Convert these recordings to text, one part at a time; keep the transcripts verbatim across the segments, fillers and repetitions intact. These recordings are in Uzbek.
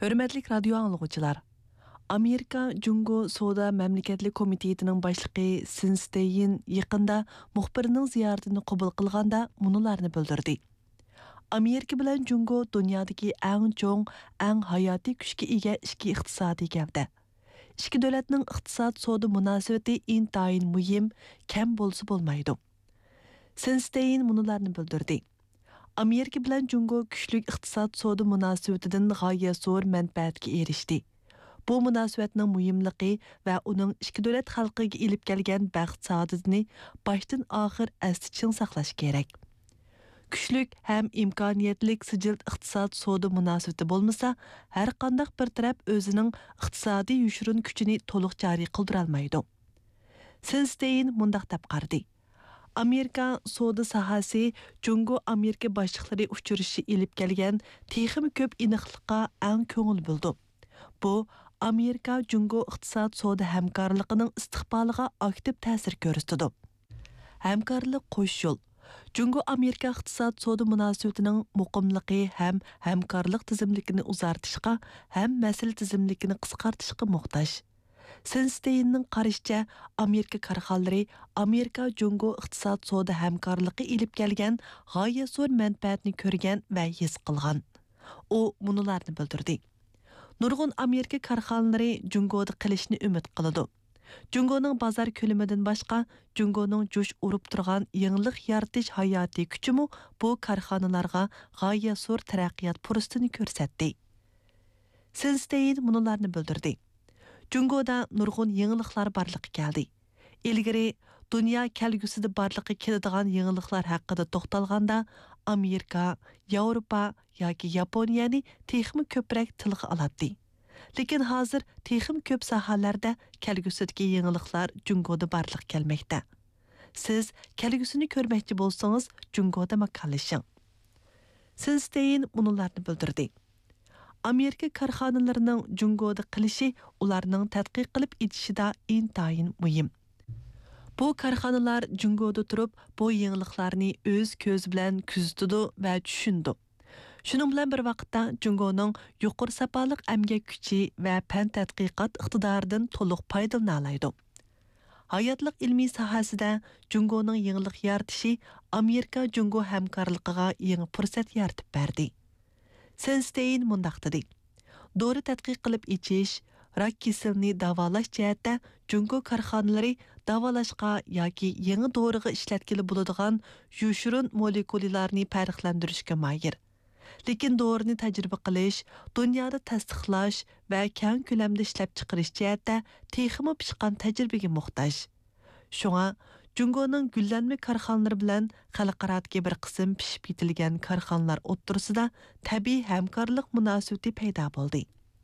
Hörmətli radio anlıqçılar. Amerika Jungo Soda Məmləkətli Komitetining başlığı Sin Stein yaqında muxbirining ziyoratini qabul qilganda munularni bildirdi. Amerika bilan Jungo dunyodagi eng cho'ng, eng hayotiy kuchga ega ikki iqtisodiy gavda. Ikki davlatning iqtisod soda munosabati intayin muhim, kam bo'lsa bo'lmaydi. Sin Stein munularni bildirdi. Amerika bilan Jungo kuchli iqtisod soda munosabatidan g'oya zo'r manfaatga erishdi. Bu munosabatning muhimligi va uning ikki davlat xalqiga elib kelgan baxt saodatini boshdan oxir aslicha saqlash kerak. Kuchlik ham imkoniyatlik sijil iqtisod soda munosabati bo'lmasa, har qanday bir taraf o'zining iqtisodiy yushurun kuchini to'liq joriy qildira olmaydi. Sin Stein mundaq deb qardi. Amerika soda sohasi Jungo Amerika boshliqlari uchrashishi elib kelgan texim ko'p aniqlikqa eng ko'ngil bo'ldi. Bu Amerika Jungo iqtisod soda hamkorligining istiqboliga aktiv ta'sir ko'rsatdi. Hamkorlik qo'sh yo'l. Jungo Amerika iqtisod soda munosabatining muqimligi ham hamkorlik tizimligini uzartishga, ham mas'ul tizimligini qisqartishga muhtoj. Sin Steinning qarashicha, Amerika korxonalari Amerika Jungo iqtisod soda hamkorligi elib kelgan g'oya zo'r manfaatni ko'rgan va his qilgan. U munularni bildirdi. Nurg'un Amerika korxonalari Jungoda qilishni umid qiladi. Jungoning bozor ko'lamidan boshqa, Jungoning jo'sh urib turgan yangilik yaratish hayotiy kuchimi bu korxonalarga g'oya zo'r taraqqiyot fursatini ko'rsatdi. Sin Stein munularni bildirdi. Jungoda nurg'un yangiliklar barliqqa keldi. Ilgari dunyo kelgusida barliqqa keladigan yangiliklar haqida to'xtalganda Amerika, Yevropa yoki Yaponiyani texmi ko'proq tilga oladi. Lekin hozir texim ko'p sohalarda kelgusidagi yangiliklar Jungoda barliq kelmoqda. Siz kelgusini ko'rmoqchi bo'lsangiz, Jungoda makalashing. Sin Stein munularni bildirdi. Amerika korxonalarining Jungoda qilishi ularning tadqiq qilib etishida intayin muhim. Bu korxonalar Jungoda turib, bu yangiliklarni o'z ko'z bilan kuzatadi va tushundi. Shuning bilan bir vaqtda Jungoning yuqori sapoliq amgak kuchi va fan tadqiqot iqtidoridan to'liq foydalana oladi. Hayotlik ilmiy sohasida Jungoning yangilik yaratishi Amerika Jungo hamkorligiga yangi fursat yaratib berdi. Sin Stein mundaq dedi. Dori tadqiq qilib ichish, rak kasalini davolash jihatda Jungo korxonalari davolashga yoki yangi doriga ishlatkili bo'ladigan yushurun molekulalarni farqlantirishga moyil. Lekin dorini tajriba qilish, dunyoda tasdiqlash va keng ko'lamda ishlab chiqarish jihatda texmi pishqan tajribaga muhtoj. Shunga Jungoning gullanma korxonalari bilan xalqarodagi bir qism pishib yetilgan korxonalar o'ttirisida tabiiy hamkorlik munosabati paydo bo'ldi.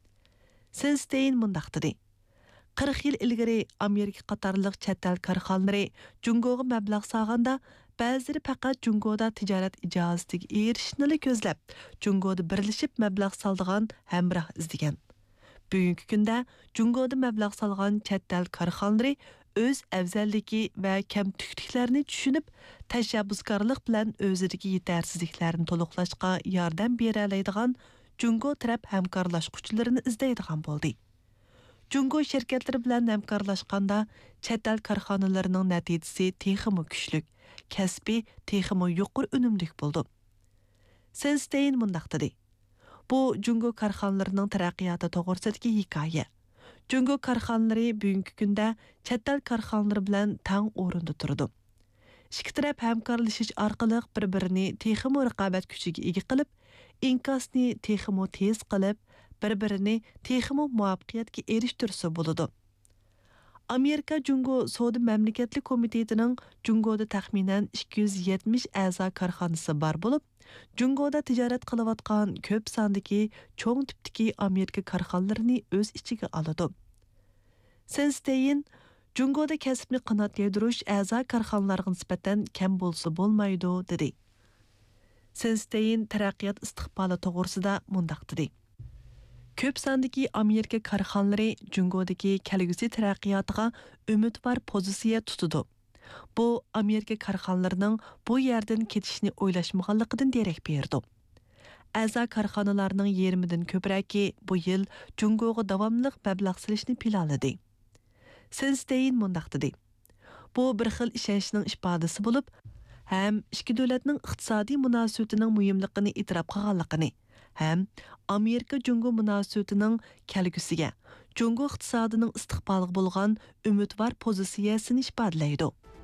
Sin Stein mundaq dedi. qirq yil ilgari Amerika qatorliq chet el korxonalari Jungoga mablag' solganda, ba'zilari faqat Jungoda tijorat ijozatiga erishishni ko'zlab, Jungoda birlashib mablag' soldigan hamroh izlagan. Bugungi kunda Jungoda mablag' solgan chet el korxonalari o'z afzalligi va kamtukliklarni tushunib, tashabbuskorlik bilan o'zidagi yetarsizliklarni to'liqlashga yordam bera oladigan Jungo taraf hamkorlashuvchilarini izlaydigan bo'ldi. Jungo şirketleri bilan hamkorlashganda chet el korxonalarining natijasi texmi kuchlik, kasbiy texmi yuqori unumlik bo'ldi. Sin Stein mundaq dedi. Bu Jungo korxonalarining taraqqiyoti to'g'risidagi hikoya. Jungo korxonalari bugungi kunda chet el korxonalari bilan tang o'rinda turadi. Ikki taraf hamkorlashish orqali bir-birini texmi raqobat kuchiga ega qilib, inkosni texmi tez qilib, bir-birini texmi muvaffaqiyatga erishtirsa bo'ladi. Amerika Jungo Soda Mamlakatli Komitetining Jungoda taxminan ikki yuz yetmish a'zo korxonasi bor bo'lib, Jungoda tijorat qilayotgan ko'p sondagi cho'ng tipdagi Amerika korxonalarini o'z ichiga oladi. Sin Stein Jungoda kasbni qanot yaytirish a'zo korxonalarga nisbatan kam bo'lsa bo'lmaydi dedi. Sin Stein taraqqiyot istiqboli to'g'risida mundaq dedi. Ko'p sondagi Amerika korxonalari Jungodagi kelgusi taraqqiyotiga umidvor pozitsiya tutadi. Bu Amerika korxonalarining bu yerdan ketishni o'ylashmaganligidan derak berdi. A'zo korxonalarning yarmidan ko'pragi bu yil Jungoga davomliq mablag' silishni planladi. Sinstein mundaq dedi. Bu bir xil ishonchning ifodasi bo'lib, ham ikki davlatning iqtisodiy munosabatining muhimligini e'tirof qilganligini, ham Amerika Jungo munosabatining kelgusiga, Jungo iqtisodining istiqboliga bo'lgan umidvor pozitsiyasini ifodalaydi.